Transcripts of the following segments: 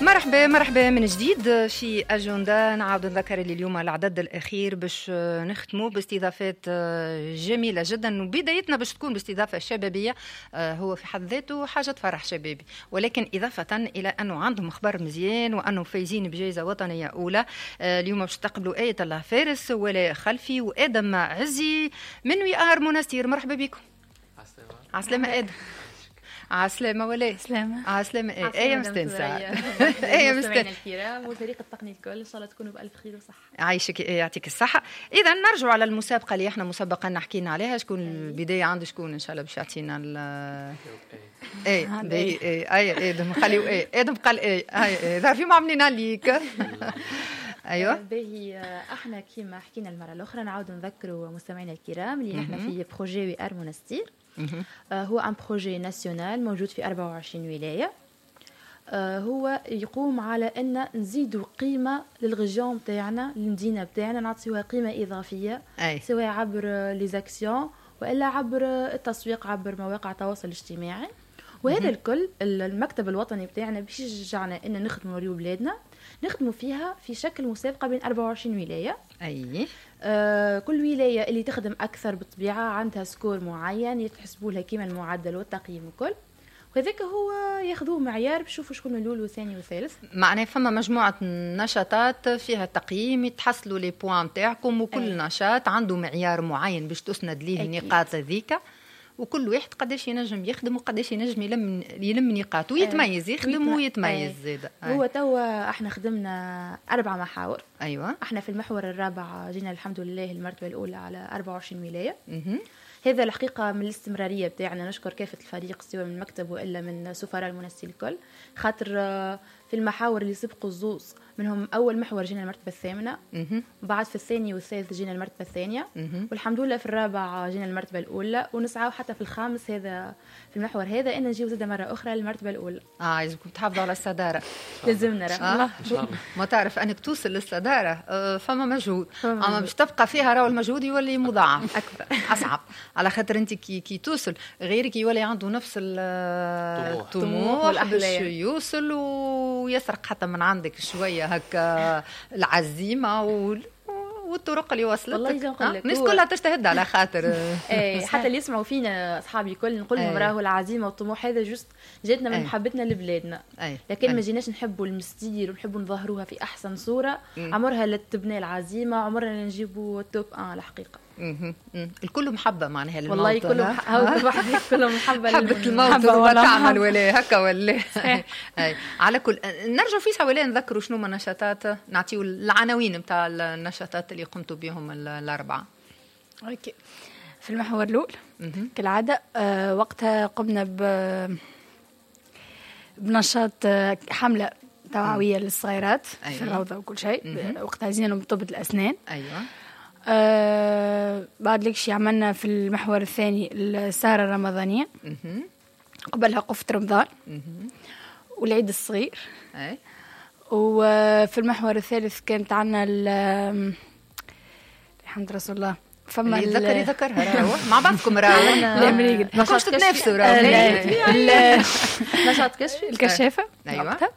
مرحبا من جديد في أجندة. نعاود نذكر اللي اليوم العدد الأخير باش نختموا باستضافات جميلة جدا، وبدايتنا باش تكون باستضافة شبابية. هو في حد ذاته حاجة فرح شبابي، ولكن إضافة إلى أنه عندهم خبر مزيان وأنه فايزين بجائزة وطنية أولى. اليوم باش تقبلوا آية الله فارس ولا خلفي وآدم عزي من ويار منستير. مرحبا بكم. عسلامة آدم. عسلامة ولا سلامة. عسلامة. ايه مستانسة. ايه مستانسة الكرام وفريق التقني الكل، ان شاء الله تكونوا بألف خير وصحة. عايشك، يعطيك الصحة. إذا نرجع على المسابقة اللي احنا مسبقا حكينا عليها. شكون البداية عند شكون إن شاء الله باش يعطينا ايه آدم خليو آدم قال ايه ظهر فيهم عاملين ليك. ايوه باهي. احنا كيما حكينا المرة الأخرى نعاود نذكروا مستمعينا الكرام اللي نحن في بروجي وي ار منستير. هو ان بروجي ناسيونال موجود في 24 ولاية. هو يقوم على أن نزيدوا قيمة للغيجون بتاعنا، للمدينة بتاعنا، نعطيوها قيمة إضافية سواء عبر ليزاكسيون وإلا عبر التسويق عبر مواقع التواصل الاجتماعي. وهذا الكل المكتب الوطني بتاعنا باش يشجعنا أن نخدموا ريو بلادنا، نخدموا فيها في شكل مسابقة بين 24 ولاية. كل ولاية اللي تخدم أكثر بالطبيعة عندها سكور معين يتحسبوا لها كيما المعدل والتقييم وكل، وهذاك هو ياخذوه معيار بشوفوا شكون الأول والثاني والثالث. معناه فما مجموعة نشاطات فيها تقييم يتحصلوا لي بوان تاعكم، وكل نشاط عنده معيار معين باش تسند ليه النقاط هذيك، وكل واحد قداش ينجم يخدم وقداش ينجم يلم نقاط ويتميز، يخدم ويتميز زيادة. هو توا احنا خدمنا 4 محاور. ايوه احنا في المحور الرابع جينا الحمد لله المرتبة الأولى على 24 ولاية. هذا الحقيقة من الاستمرارية بتاعنا، نشكر كافة الفريق سواء من المكتب وإلا من سفراء المنسي الكل، خاطر في المحاور اللي سبقوا الزوز منهم أول محور جينا المرتبة الثامنة، بعد في الثاني والثالث جينا المرتبة الثانية، والحمد لله في الرابع جينا المرتبة الأولى، ونسعى حتى في الخامس هذا في المحور هذا إن نجيو زادة مرة أخرى للمرتبة الأولى. يجبكم تحافظوا على الصدارة. لازمنا ما تعرف أنك توصل للصدارة فما مجهود، أما باش تبقى فيها راهو المجهود يولي مضاعف أكثر أصعب، على خاطر أنت كي توصل غيرك يولي عنده نفس الطموح باش يوصل ويسرق حتى من عندك شوية هكا العزيمة والطرق اللي وصلتك. الناس كلها تجتهد على خاطر حتى اللي يسمعوا فينا اصحابي الكل نقول لهم راهو العزيمه والطموح هذا جست جاتنا من محبتنا لبلادنا، لكن ما جيناش نحبوا المستدير ونحبوا نظهروها في احسن صوره. عمرها لا تبنى العزيمه، عمرنا نجيبوا التوب 1 الحقيقه. الكل محبه معناها للموت. والله كلهم محبه حبة الموت ولا تعمل ولا هكا ولا على كل. نرجع في ولا نذكروا شنو من النشاطات، نعطيو العناوين نتاع النشاطات اللي قمتوا بهم الأربعة. اوكي. في المحور الأول كالعادة وقتها قمنا بنشاط حملة توعوية للصغيرات في الروضة وكل شيء. وقتها زينا بطبة الأسنان. بعد لك شي عملنا في المحور الثاني السهرة الرمضانية، قبلها قفة رمضان والعيد الصغير. وفي المحور الثالث كانت عنا الحمد رسول الله فما يذكرها راهو مع بعضكم راهو ما كنتش تتنافسوا راهو. نشاط كشفي الكشافة وقتها.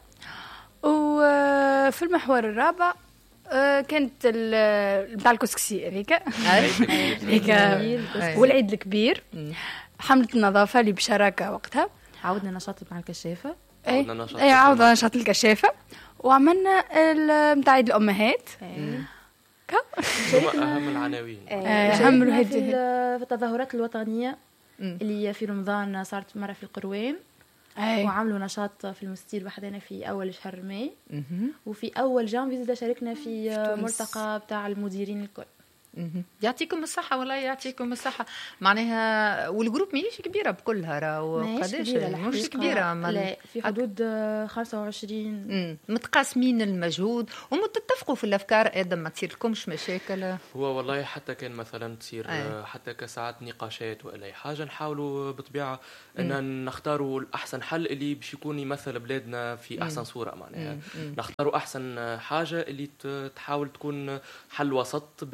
وفي المحور الرابع كانت بتاع الكسكسي هذيك والعيد الكبير، حملة النظافة اللي بشراكة وقتها. عودنا نشاط مع الكشافة. عودنا نشاط الكشافة، وعملنا بتاع عيد الأمهات. أهم العناوين. أهم في التظاهرات الوطنية اللي في رمضان صارت مرة في القروان. وعملوا نشاط في المستير وحدنا في أول شهر ماي، وفي أول جانفي شاركنا في ملتقى بتاع المديرين الكل. يعطيكم الصحة والله يعطيكم الصحة. معناها والجروب ماهيش كبيرة بكلها راهو قداش مش كبيرة لا في حدود 25 متقاسمين المجهود ومتتفقوا في الأفكار. آدم ما تصير لكمش مشاكل؟ هو والله حتى كان مثلا تصير حتى كساعات نقاشات ولا أي حاجة نحاولوا بطبيعة أن نختاروا الأحسن حل اللي باش يكون يمثل بلادنا في أحسن صورة. معناها نختاروا أحسن حاجة اللي تحاول تكون حل وسط باش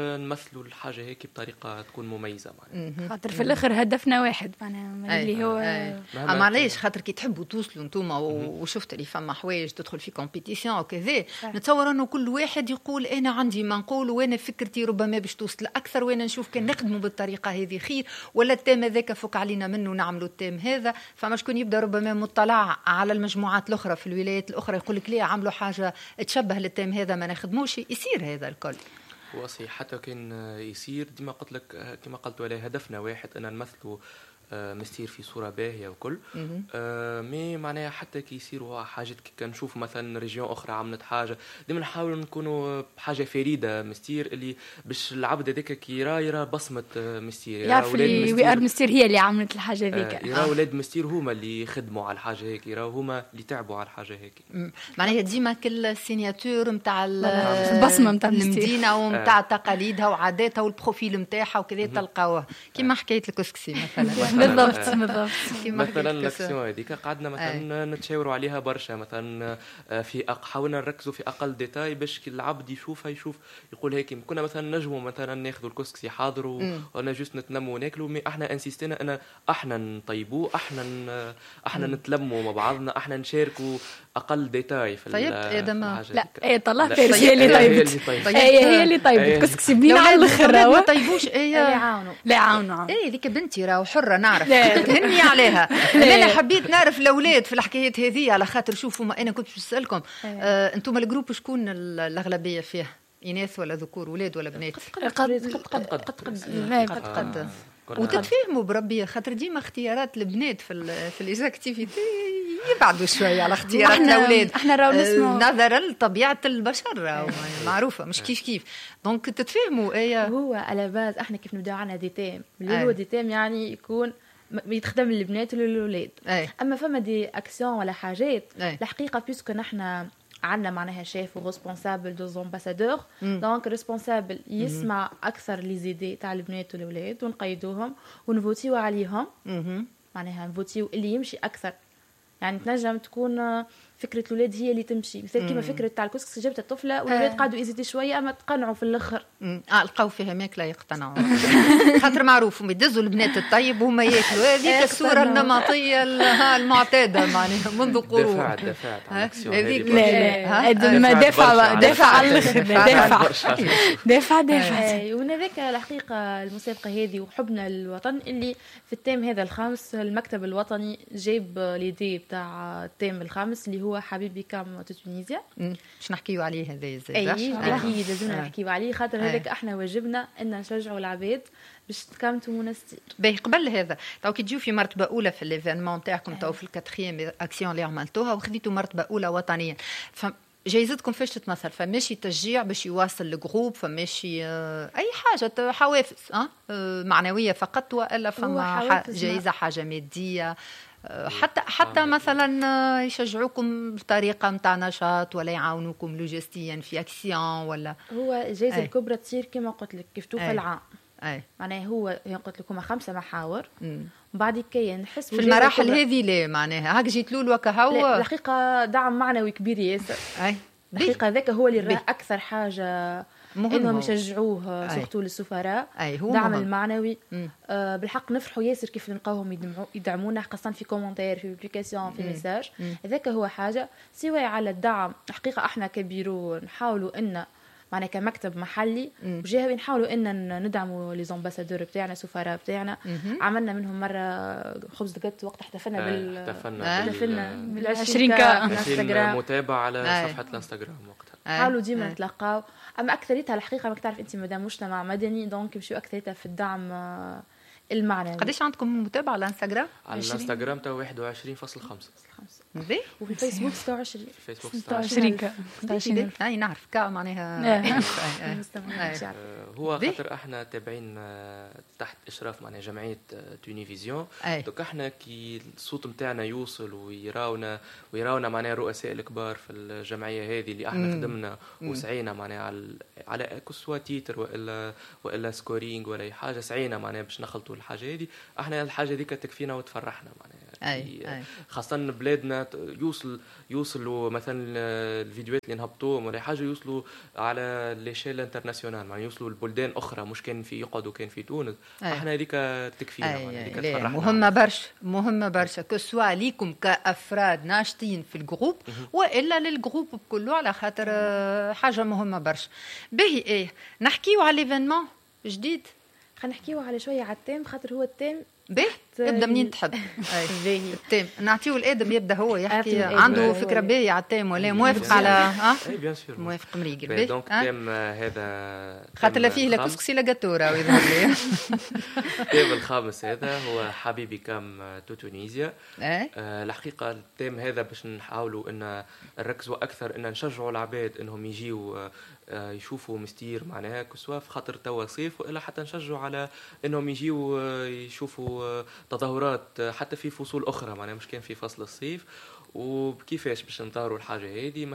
نمثلوا الحاجه هيك بطريقه تكون مميزه معناها. خاطر في الاخر هدفنا واحد معناها اللي هو معليش خاطر كي تحبوا توصلوا انتوما وشفت اللي فما حوايج تدخل في كومبيتيسيون وكذا نتصور انه كل واحد يقول انا عندي ما نقول وانا فكرتي ربما باش توصل اكثر وانا نشوف كان نخدموا بالطريقه هذه خير ولا التام هذاك فوق علينا منه نعملوا التام هذا. فما شكون يبدا ربما مطلع على المجموعات الاخرى في الولايات الاخرى يقول لك ليه عملوا حاجه تشبه للتام هذا ما نخدموش يصير هذا الكل. هو صحيح حتى كان يصير ديما قلت لك كما قلت ولا هدفنا واحد ان نمثلوا مستير في صورة باهية وكل مي معناها حتى كي يصيروا حاجات كي كنشوف مثلا ريجيون أخرى عملت حاجة ديما نحاول نكونوا بحاجة فريدة مستير اللي باش العبد هذاك كي يرى بصمة مستير يعرف اللي ويار مستير هي اللي عملت الحاجة هذيك يرى أولاد مستير هما اللي خدموا على الحاجة هيك يرى هما اللي تعبوا على الحاجة هيك معناها ديما كل سيناتور نتاع البصمة نتاع المدينة ومتاع تقاليدها وعاداتها والبروفيل نتاعها وكذا تلقاوه كيما حكاية الكسكسي مثلا. بالضبط مثلا الاكسيون هذيك قعدنا مثلا نتشاوروا عليها برشا مثلا في حاولنا نركزوا في اقل ديتاي باش كي العبد يشوفها يشوف يقول هيك كنا مثلا نجموا مثلا ناخذوا الكسكسي حاضر ولا جوست نتلموا وناكلوا مي احنا انسيستينا ان احنا نطيبوه احنا نتلموا مع بعضنا احنا نشاركوا اقل ديتاي في لا هي طلع فارس هي اللي طيبت هي اللي طيبت كسكسي بنين على الاخر ما طيبوش لا عاونوا ايه ذيك بنتي راهو حره نعرف تهني عليها. انا حبيت نعرف الاولاد في الحكايات هذه على خاطر شوفوا ما انا كنت بسالكم انتم الجروب شكون الاغلبيه فيه اناث ولا ذكور ولاد ولا بنات؟ قد وتتفاهموا بربي خاطر ديما اختيارات البنات في الاكتيفيتي يبعدوا شويه على اختيارات الاولاد احنا راهو نسمعوا نظرا لطبيعه البشر معروفه مش كيف دونك تتفاهموا هو على باز احنا كيف نبداو عنا ديتام اللي هو ديتام يعني يكون يتخدم للبنات وللولاد اما فما دي اكسيون ولا حاجات الحقيقه بيسكو نحنا عندنا معناها شيف وريسبونسابل دو زامباسادور دونك ريسبونسابل يسمع اكثر لي زيدي تاع البنات والولاد ونقيدوهم ونفوتيو عليهم معناها نفوتيو اللي يمشي اكثر يعني تنجم تكون فكره الولاد هي اللي تمشي مثل كيما فكره تاع الكسكسي جبت الطفله والولاد قعدوا يزيدوا شويه اما تقنعوا في الاخر لقاو فيها ماكله يقتنعوا خاطر معروف يدزوا البنات الطيب وهما ياكلوا هذيك الصوره النمطيه المعتاده معناها منذ قرون هذيك لا دافع على الاخر دافع ومن هذاك الحقيقه المسابقه هذه وحبنا للوطن اللي في التيم هذا الخامس المكتب الوطني جاب ليدي بتاع التيم الخامس اللي هو حبيبي كام تونيزيا باش نحكيو عليه هذا زاد اكيد لازمنا نحكيو عليه خاطر هذاك احنا واجبنا ان نشجعوا العباد باش تكامتوا منستير. باهي قبل هذا تو كي تجيو في مرتبه اولى في الايفينمون تاعكم تو في الكاتريام اكسيون اللي عملتوها وخديتوا مرتبه اولى وطنيا جايزتكم فاش تتمثل فماشي تشجيع باش يواصل الجروب فماشي اي حاجه حوافز معنويه فقط ولا فما جايزه حاجه ماديه حتى مثلا يشجعوكم بطريقه نتاع نشاط ولا يعاونوكم لوجستيا في اكسيون ولا هو الجائزه الكبرى تصير كما قلت لك كيف توفى العام معناها هو قلت لكم 5 محاور بعد كي نحس في المراحل هذه ليه معناها هاك جيت لول وكهو الحقيقه دعم معنوي كبير ياسر الحقيقه ذاك هو اللي راه اكثر حاجه انهم يشجعوه سورتو للسفراء دعم المعنوي بالحق نفرحوا ياسر كيف نلقاوهم يدعمونا خاصه في كومنتير في بوبليكاسيون في ميساج هذاك هو حاجه سواء على الدعم الحقيقه احنا كبيرو نحاولوا ان معنا كمكتب محلي وجهوي نحاولوا ان ندعموا لي زامباسادور بتاعنا السفراء بتاعنا عملنا منهم مره خبز دقت وقت احتفلنا بال 20 انستغرام متابعه على صفحه الانستغرام وقتها حاولوا ديما نتلاقاو اما اكثريتها الحقيقه ما تعرف انت مدام مجتمع مدني دونك يمشيو اكثريتها في الدعم المعنوي. قديش عندكم متابعه على الانستغرام؟ على الانستغرام تا 21.5 وفي الفيسبوك 26 فيسبوك 26 اي نعرف كا معناها هو خاطر احنا تابعين تحت اشراف معناها جمعيه تونيفيزيون دونك احنا كي الصوت نتاعنا يوصل ويراونا معناها الرؤساء الكبار في الجمعيه هذه اللي احنا خدمنا وسعينا معناها على كسوا تيتر والا سكورينج ولا اي حاجه سعينا معناها باش نخلطوا الحاجه هذه احنا الحاجه هذيك تكفينا وتفرحنا معناها يعني خاصة بلادنا يوصلوا مثلا الفيديوهات اللي نهبطوهم ولا حاجة يوصلوا على ليشيل انترناسيونال، يعني يوصلوا لبلدان أخرى مش كان في يقعدوا كان في تونس. احنا هذيك تكفينا، مهمة برشا كسوا ليكم كأفراد ناشطين في الجروب وإلا للجروب بكله، على خاطر حاجة مهمة برشا. باهي نحكيو على ليفينمون جديد، خلينا نحكيو على شوية على التيم، خاطر هو التيم باهي ابدا منين تحب. باهي التيم نعطيو الادم يبدا هو يحكي، عنده فكره باهيه على التيم ولا موافق على اي بيان سور موافق مريقل. دونك التيم هذا خاطر لا فيه لا كسكسي لا جاتورا ويظهر لي. التيم الخامس هذا هو حبيبي كام تو تونيزيا. الحقيقه التيم هذا باش نحاولوا ان نركزوا اكثر ان نشجعوا العباد انهم يجيوا يشوفوا مستير معناها كسوا في خاطر توا صيف، والا حتى نشجعوا على انهم يجيوا يشوفوا تظاهرات حتى في فصول اخرى معناها مش كان في فصل الصيف. وكيفاش باش نظهروا الحاجه هذه؟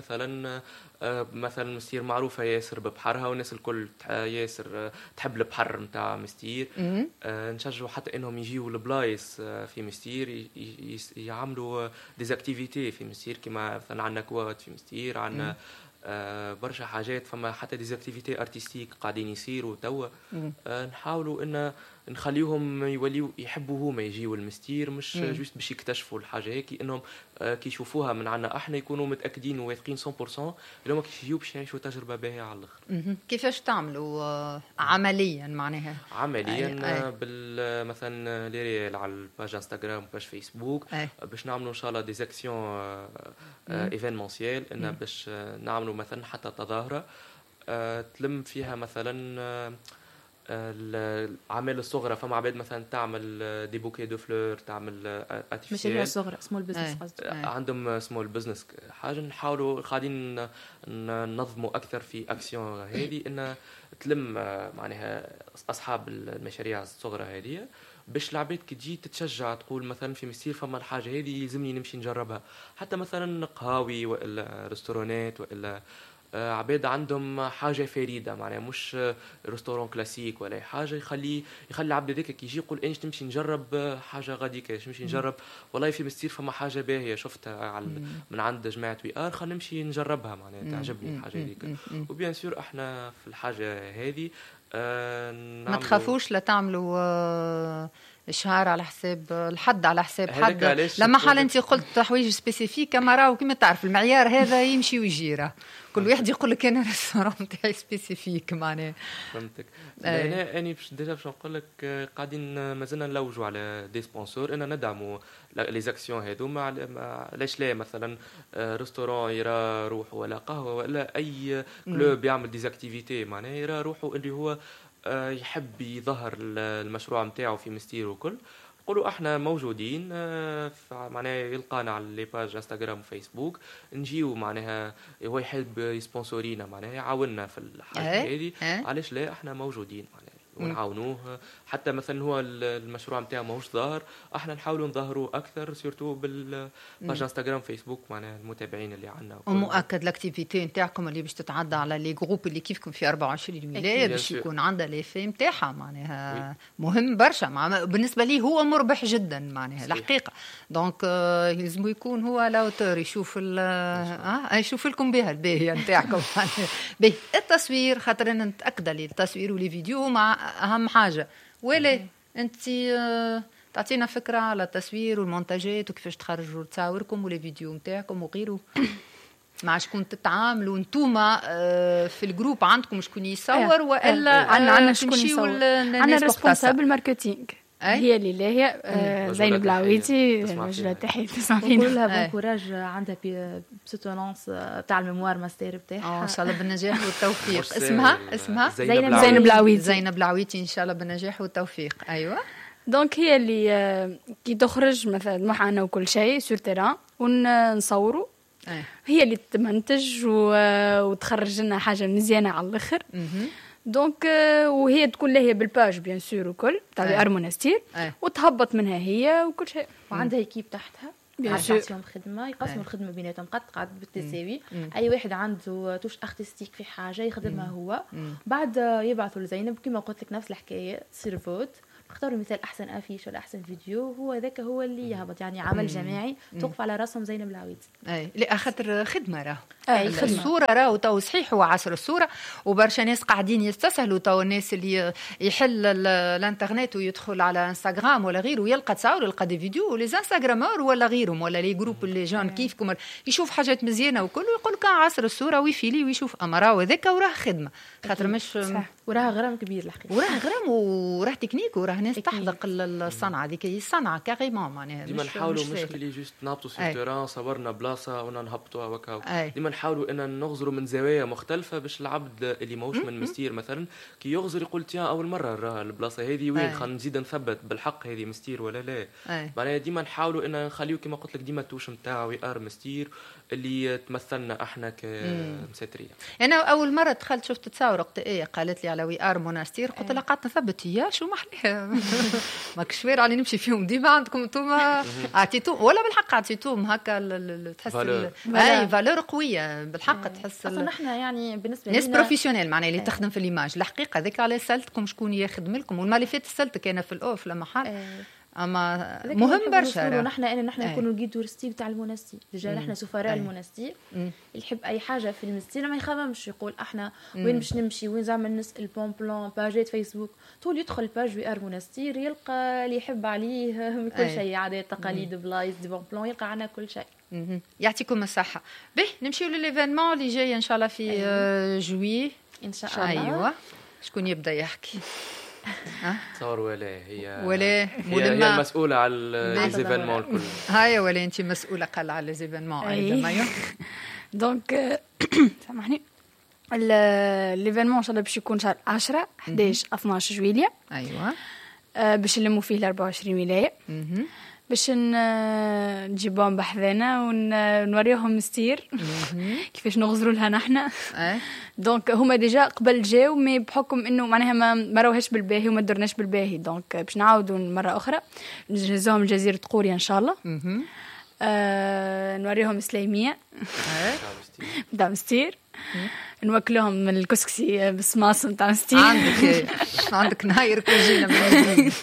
مثلا مستير معروفه ياسر ببحرها والناس الكل ياسر تحب البحر نتاع مستير. نشجعوا حتى انهم يجيوا لبلايص في مستير يعملوا ديزاكتيفيتي في مستير، كما مثلا عندنا كواد في مستير، عندنا برشا حاجات، فما حتى ديزاكتيفيتي ارتستيك قاعدين يصيروا توا. نحاولوا ان نخليهم يوليوا يحبوا هما يجيوا المستير، مش جوست باش يكتشفوا الحاجه هيك، انهم كي يشوفوها من عنا احنا يكونوا متاكدين وواثقين 100% اللي هما كي يجيو باش يعيشوا تجربه باهيه على الاخر. كيفاش تعملوا عمليا معناها؟ عمليا مثلا لي ريال على الباج انستغرام وباج فيسبوك باش نعملوا ان شاء الله دي زاكسيون ايفينمونسيال، ان باش نعملوا مثلا حتى تظاهره تلم فيها مثلا الأعمال الصغرى. فما عباد مثلا تعمل دي بوكي دو فلور، تعمل مشاريع صغرى سمول بزنس قصدي، عندهم سمول بزنس حاجه. نحاولوا قاعدين ننظموا اكثر في اكسيون هذه ان تلم معناها اصحاب المشاريع الصغرى هذه، باش العباد كي تجي تتشجع تقول مثلا في مستير فما الحاجه هذه يلزمني نمشي نجربها. حتى مثلا قهاوي والا ريستورانات والا عباد عندهم حاجه فريده معناها مش ريستوران كلاسيك ولا حاجه، يخلي العبد هذاك كي يجي يقول انش تمشي نجرب حاجه غادي كاش نمشي نجرب والله في مستير فما حاجه باهيه شفتها من عند جماعه وي ار، خلينا نمشي نجربها معناها تعجبني الحاجه هذيك. وبيان سور احنا في الحاجه هذه ما تخافوش لا تعملوا إشهار على حساب الحد، على حساب حد. لما حال أنت قلت تحويج سبيسيفيك كما راهو كما تعرف المعيار هذا يمشي ويجيره، كل واحد يقول لك أنا ريستوران تاعي سبيسيفيك معناه. فهمتك. أنا ديجا باش نقول لك قاعدين مازلنا نلوجوا على دي سبونسور ان ندعموا لي زاكسيون هذو. علاش لا مثلا ريستوران يرى روحه ولا قهوه ولا اي كلوب يعمل ديزاكتيفيتي معناه يرى روحه اللي هو يحب يظهر المشروع نتاعو في مستير وكل، نقولوا احنا موجودين معناها يلقانا على لي باج انستغرام وفيسبوك، نجيو معناها هو يحب يسبونسورينا معناها يعاوننا في الحاجه هذه. علاش لا احنا موجودين معناها ونعاونوه. حتى مثلا هو المشروع نتاعو ماهوش ظاهر، احنا نحاولوا نظهروه اكثر سورتو بالباج انستغرام فيسبوك معناها المتابعين اللي عندنا. ومؤكد الاكتيفيتي نتاعكم اللي باش تتعدى على لي جروب اللي كيفكم في 24 ولايه باش يكون عندها لي في نتاعها معناها مهم برشا. بالنسبه لي هو مربح جدا معناها الحقيقه. دونك لازم يكون هو لاوتور يشوف يشوف لكم بها الباهيه نتاعكم. باهي التصوير خاطر انا متاكده لي التصوير ولي فيديو مع اهم حاجه. ولا انت تعطينا فكره على التصوير والمونتاجات وكيفاش تخرجوا تصاوركم ولي فيديو نتاعكم وغيره؟ مع شكون تتعاملوا انتوما في الجروب؟ عندكم شكون يصور والا عندنا شكون يصور؟ عندنا ريسبونسابل ماركتينغ هي اللي هي زينب العويتي الرجله تاعي تسمعين كلها بونكوراج عندها بسوتونونس تاع الميموار ماستر بتاعها ان شاء الله بالنجاح والتوفيق. اسمها زينب العويتي ان شاء الله بالنجاح والتوفيق. ايوه دونك هي اللي كي تخرج مثلا معنا وكل شيء سور تيران ونصوروا، هي اللي تمنتج وتخرج لنا حاجه مزيانه على الاخر. دونك وهي تكون لها بالباج بيان سور وكل تاع وي ار مونستير وتهبط منها هي وكل شيء، وعندها ايكيب تحتها يعطيهم خدمه يقسموا الخدمه بيناتهم قد بالتساوي. اي واحد عنده توش ارتستيك في حاجه يخدمها هو، بعد يبعثوا لزينب كما قلت لك نفس الحكايه تصير فوت اختاروا مثال احسن افيش ولا احسن فيديو، هو ذاك هو اللي يهبط، يعني عمل جماعي توقف على راسهم زينب العويدي. اي لا خاطر خدمه راه خدمة. الصوره راهو تو صحيح هو عصر الصوره وبرشا ناس قاعدين يستسهلوا، تو الناس اللي يحل الانترنت ويدخل على انستغرام ولا غيره ويلقى تصاور يلقى دي فيديو، ولي انستغرامور ولا غيرهم ولا لي جروب اللي جون كيفكم يشوف حاجات مزيانه وكل ويقول كان عصر الصوره ويفيلي ويشوف امراء وذاك وراه خدمه خاطر مش وراها غرام كبير الحقيقه، وراه غرام وراه تكنيك وراه ناس تحذق الصنعه هذيك، هي الصنعه كاريمون معناها ديما نحاولوا مش اللي جوست نهبطوا في تيران صورنا بلاصه ونا نهبطوا هكا، ديما نحاولوا ان نغزروا من زوايا مختلفه باش العبد اللي ماهوش من مستير مثلا كي يغزر يقول تيا اول مره راه البلاصه هذه وين خلينا نزيد نثبت بالحق هذه مستير ولا لا. معناها ديما نحاولوا ان نخليو كما قلت لك ديما التوش نتاع وي ار مستير اللي تمثلنا احنا كمساتريه. انا اول مره دخلت شفت تصاور وقت قالت لي على وي ار موناستير قلت لها قعدت نثبت هي شو محليها ماكش فير علي نمشي فيهم ديما عندكم انتوما اعطيتوهم ولا بالحق اعطيتوهم هكا تحس اي فالور قويه بالحق تحس اصلا احنا يعني بالنسبه ناس بروفيسيونيل معناها اللي تخدم في الايماج الحقيقه هذيك على سالتكم شكون يخدم لكم والماليفات سالتك انا في الاوف لما حال اما مهم برشا نحن نكونوا الجيد تورستيك تاع المونستير ديجا نحن سفراء المونستير اللي يحب اي حاجه في المونستير ما يخافش يقول احنا وين باش نمشي وين زعما نسال بلان باجات فيسبوك طول يدخل باج وي ار مونستير يلقى اللي يحب عليه من كل شيء عادات تقاليد بلايص دي بون بلان يلقى عنا كل شيء. يعطيكم الصحه. به نمشيو لليفينمون اللي جاي ان شاء الله في جويي ان شاء الله. ايوه شكون يبدا يحكي؟ تصور ولا هي المسؤولة على ليزيفينمون الكل. هاي ولا انت مسؤولة قال على ليزيفينمون ايضا مايا. دونك سامحني ليفينمون ان شاء الله باش يكون شهر 10 11 12 جويلية. ايوه باش نلموا فيه ل 24 ولاية باش نجيبهم بحذنا ونوريهم مستير كيفاش نغزروا لها نحن. دونك هما ديجا قبل جاو مي بحكم انه معناها ما راوهاش بالباهي وما درناش بالباهي دونك باش نعاودوا مره اخرى نجهزوهم جزيره قوريا ان شاء الله. نوريهم سليميه نتاع مستير نوكلهم من الكسكسي بالصماص نتاع مستير. عندك نهاير كوجينا من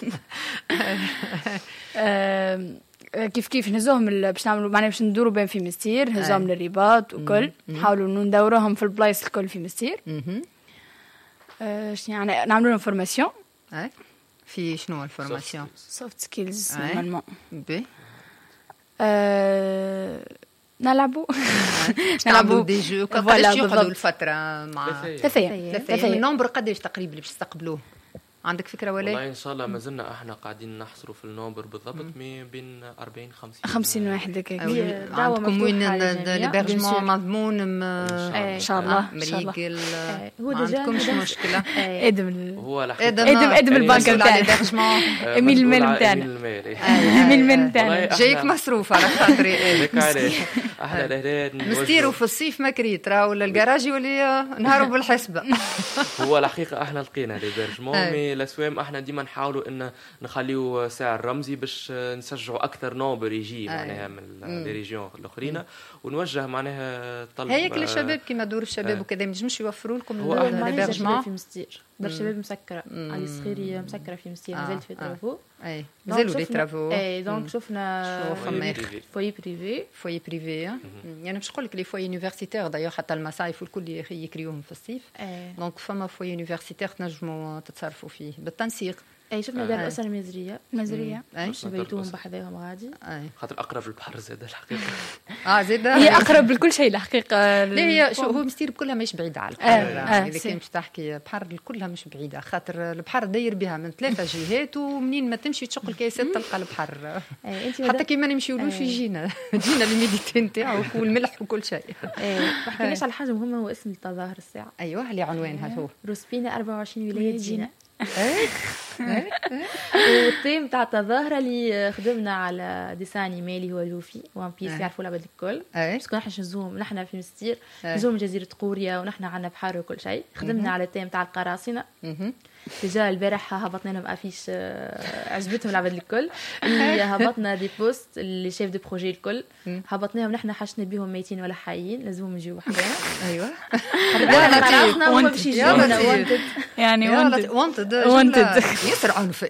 كيف نهزوهم باش نعملوا معناها باش ندوروا بين في مستير نهزوهم للرباط وكل نحاولوا ندوروهم في البلايص الكل في مستير. يعني نعملوا لهم فورماسيون. في شنو الفورماسيون؟ سوفت سكيلز نورمالمون. نلعبوا دي جو قداش يقعدوا الفتره مع ثلاثه النمبر قداش تقريبا باش تستقبلوه عندك فكره ولا؟ والله ان شاء الله ما زلنا احنا قاعدين نحصروا في النمبر بالضبط بين 40 50 واحد هكا. عندكم وين البيرجمون مضمون ان شاء الله مريقل هو ما عندكمش مشكله. ادم هو ادم البنك نتاعنا امين المال نتاعنا امين المال نتاعنا جايك مصروف على خاطري احنا لهنا مستيروا في الصيف ما كريت راهو الجراج يولي نهاروا بالحسبه. هو الحقيقه احنا لقينا لي بيرجمون الاسوام احنا ديما نحاولوا ان نخليو سعر رمزي باش نشجعوا اكثر نوبر يجي معناها من لي ريجيون الاخرين ونوجه معناها طلب هيك للشباب كما دور الشباب وكذا ما ينجمش يوفروا لكم البيرجمون في مستير برشا شباب مسكره علي صغيري مسكره في مستير مازال في ترافو اي مازالوا لي ترافو اي دونك شفنا فوي بريفي يعني باش نقول لك لي فوي يونيفرسيتير دايوغ حتى المصايف والكل يكريوهم في الصيف دونك فما فوي يونيفرسيتير تنجموا تتصرفوا فيه بالتنسيق. اي شفنا دار الاسره المزريه اي بيتوهم بحذاهم غادي خاطر اقرب للبحر زاد الحقيقه. زاد هي اقرب لكل شيء الحقيقه. لا هي شو هو مستير كلها مش بعيده على البحر. اذا كان باش تحكي بحر كلها مش بعيده خاطر البحر داير بها من 3 جهات ومنين ما تمشي تشق الكاسات تلقى البحر. حتى كي ما نمشيولوش يجينا الميديتين نتاعو والملح وكل شيء. ما حكيناش على حاجه مهمه هو اسم التظاهر الساعه. ايوه اللي عنوانها هو روسبينا 24 ولايه جينا. والتيم تاع التظاهره اللي خدمنا على ديساني مالي هو لوفي وان بيس يعرفوا العباد الكل باسكو نحن نزوم نحن في مستير نزوم جزيره قوريا ونحن عندنا بحر وكل شيء. خدمنا على التيم تاع القراصنه ديجا البارح هبطنا لهم افيش عجبتهم العباد الكل اللي هبطنا دي بوست اللي شاف دي بروجي الكل هبطناهم نحن حشنا بهم ميتين ولا حيين لازمهم يجيو حدانا. ايوه عرفنا هما باش يجيونا يعني وانتد ياسر عنف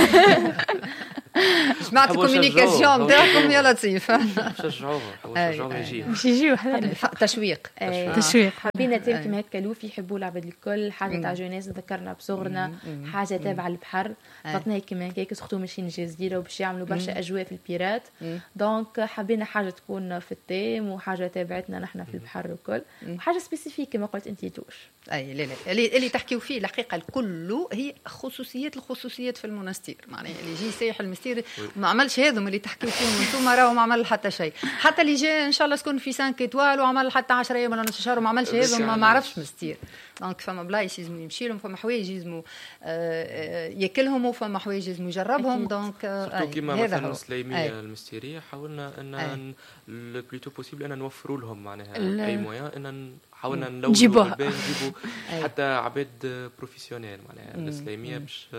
جماعة الكوميونيكاسيون نتاعكم يا لطيف. شجعوهم يجيو باش يجيو تشويق. حبينا تيم كيما هكا لوف يحبوا العباد الكل، حاجه تاع جونيس ذكرنا بصغرنا، حاجه تابعه البحر خاطنا كيما هكاك سختو ماشيين جزيره وباش يعملوا برشا اجواء في البيرات. دونك حبينا حاجه تكون في التيم وحاجه تابعتنا نحن في البحر وكل، وحاجه سبيسيفيك كما قلت انت توش. اي لا اللي تحكيو فيه الحقيقه الكل هي الخصوصيات في المنستير، معناها اللي يجي سايح المستير ما عملش هذم اللي تحكيو فيهم انتم، راهو ما عمل حتى شيء. حتى اللي جاء ان شاء الله سكون في 5 ايطوال وعمل حتى 10 ايام ولا نص شهر وما عملش هذم ما عرفش مستير. دونك فما بلايص لازم يمشي لهم، فما حوايج لازم ياكلهم، وفما حوايج لازم يجربهم. دونك كيما مثلا السليميه المستيريه حاولنا ان بلوتو بوسيبل ان نوفروا لهم معناها اي مويان ان حاولنا نجيبوا حتى عباد بروفيسيونيل معناها الاسلاميه باش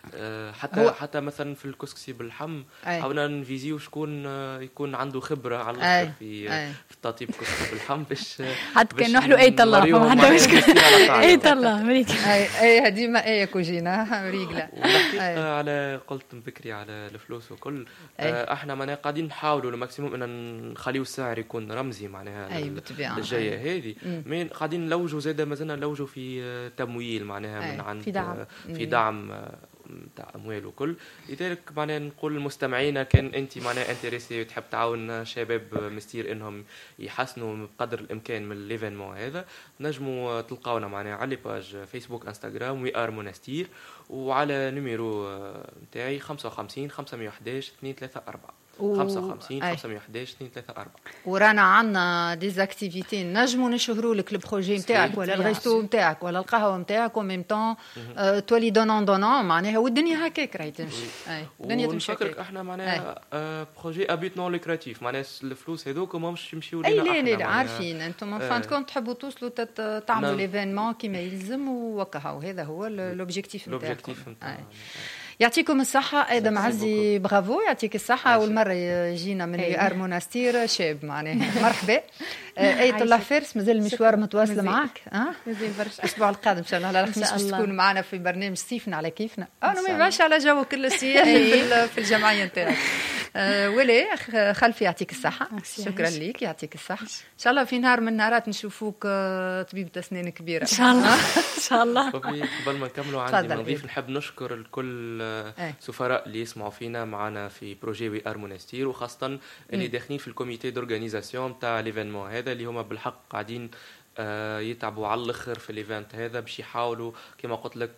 حتى مثلا في الكسكسي بالحم حاولنا نفيزيو شكون يكون عنده خبره على الاخر في التطيب كسكسي بالحم باش حتى كان نحلو اي طلع ما عندها مشكله اي طلع مريك اي ديما اي كوجينا ريغلا. على قلت بكري على الفلوس وكل احنا معناها قاعدين نحاولوا الماكسيموم ان نخليو السعر يكون رمزي معناها الجايه هذه. قاعدين نلوجوا زاده مازلنا نلوجوا في تمويل معناها من عند في دعم تاع اموال وكل. لذلك معناها نقول لمستمعينا كان انت معناها انتريسي وتحب تعاون شباب مستير انهم يحسنوا بقدر الامكان من الايفينمون هذا، نجموا تلقاونا معناها على باج فيسبوك انستغرام وي ار مونستير، وعلى نيميرو نتاعي 55 511 234 55 511 234. ورانا عندنا ديزاكتيفيتي نجموا نشهروا لك البروجي نتاعك ولا الريستو نتاعك ولا القهوه نتاعك وميم طون تولي دونون معناها والدنيا هكاك راهي تمشي. الدنيا تمشي هكاك. احنا معناها بروجي ابيت نون لوكراتيف معناها الفلوس هذوك ماهمش يمشيو لنا احنا. لا عارفين انتم فان كونت تحبوا توصلوا تعملوا ليفينمون كيما يلزم وكهو، هذا هو لوبجيكتيف نتاعكم. يعطيكم الصحة آدم عزي، برافو يعطيك الصحة. أول مرة يجينا من يار مونستير شاب معناها مرحبا. آية الله فارس مازال المشوار متواصل معك؟ مازال برشا. الأسبوع القادم إن شاء الله على الخميس باش تكون معنا في برنامج صيفنا على كيفنا. أنا ما يبانش على جو كل السياحي في الجمعية نتاعك. ولي خلفي يعطيك الصحة، شكرا ليك يعطيك الصحة. إن شاء الله في نهار من النهارات نشوفوك طبيبة أسنان كبيرة إن شاء الله. إن شاء الله. قبل ما نكملوا عندي نضيف نحب نشكر الكل سفراء اللي يسمعوا فينا معنا في بروجي وي ار مونستير، وخاصة اللي داخلين في الكوميتي دورغانيزاسيون تاع ليفينمون هذا اللي هما بالحق قاعدين يتعبوا على الاخر في الايفنت هذا باش يحاولوا كما قلت لك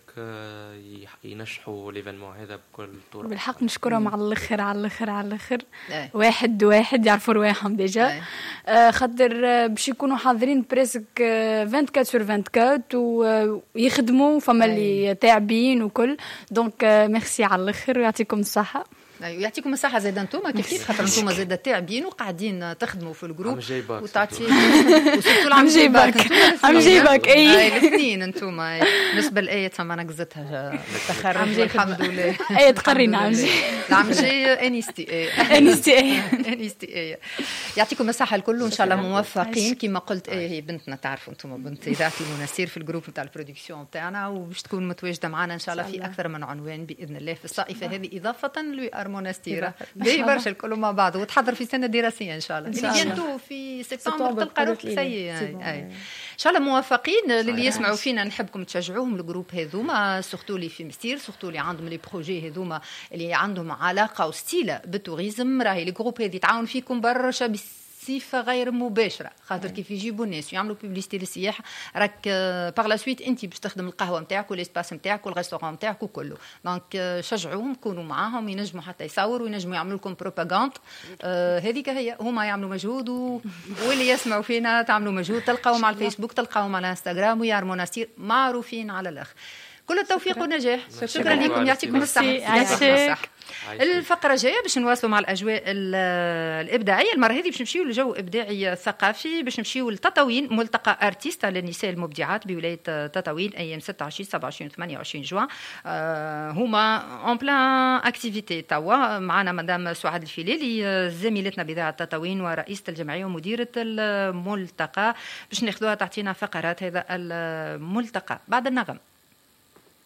ينجحوا ليفينمون هذا بكل طرق. بالحق نشكرهم على الاخر على الاخر على الاخر. واحد يعرفوا رواحهم ديجا خاطر باش يكونوا حاضرين بريسك 24 سور 24 ويخدموا فما اللي تاعبين وكل. دونك ميرسي على الاخر ويعطيكم الصحه. يعطيكم الصحة زيد انتم كيف خاطر انتم زيد تاعبين وقاعدين تخدموا في الجروب وتعطي عم جيبك اي الاثنين انتم. بالنسبة لآية ما نقزتها تخرج الحمد لله. آية تقرينا عم جي انيستي. يعطيكم الصحة الكل وان شاء الله موفقين. كما قلت هي بنتنا تعرفوا انتم بنت إذاعة المنستير في الجروب نتاع البرودكسيون تاعنا، وباش تكون متواجدة معنا ان شاء الله في اكثر من عنوان باذن الله في الصائفة هذه اضافة لوي مونستير باهي برشا الكل مع بعض وتحضر في سنه دراسيه ان شاء الله. بيانتو في سبتمبر تلقى روحك سي ان شاء الله موفقين. للي يسمعوا فينا نحبكم تشجعوهم الجروب هذوما سورتو لي في مستير، سورتو اللي عندهم لي بروجي هذوما اللي عندهم علاقه وستيله بالتوريزم. راهي الجروب هذه تعاون فيكم برشا صفة غير مباشرة خاطر كيف يجيبوا الناس يعملوا بيبليستي للسياحة راك باغ لا سويت انت باش تخدم القهوة نتاعك والاسباس نتاعك والريستوران نتاعك وكله. دونك شجعوهم كونوا معاهم ينجموا حتى يصوروا وينجموا يعملوا لكم بروباغاند. هذيك هي هما يعملوا مجهود واللي يسمعوا فينا تعملوا مجهود. تلقاوهم على الفيسبوك تلقاوهم على انستغرام ويار مونستير معروفين على الاخ. كل التوفيق والنجاح. شكرا لكم يعطيكم الصحة. الفقرة الجاية باش نواصلوا مع الأجواء الإبداعية. المرة هذه باش نمشيو لجو إبداعي ثقافي، باش نمشيو لتطاوين ملتقى أرتيست للنساء المبدعات بولاية تطاوين أيام 26 27 28 جوان. هما اون بلان اكتيفيتي توا. معنا مدام سعاد الفلالي زميلتنا بإذاعة تطاوين ورئيسة الجمعية ومديرة الملتقى باش ناخذوها تعطينا فقرات هذا الملتقى بعد النغم.